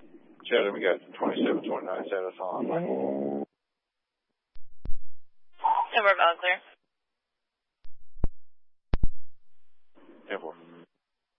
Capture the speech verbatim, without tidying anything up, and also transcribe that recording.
Chatting, we got twenty-seven twenty-nine, is that us on? Number of clear.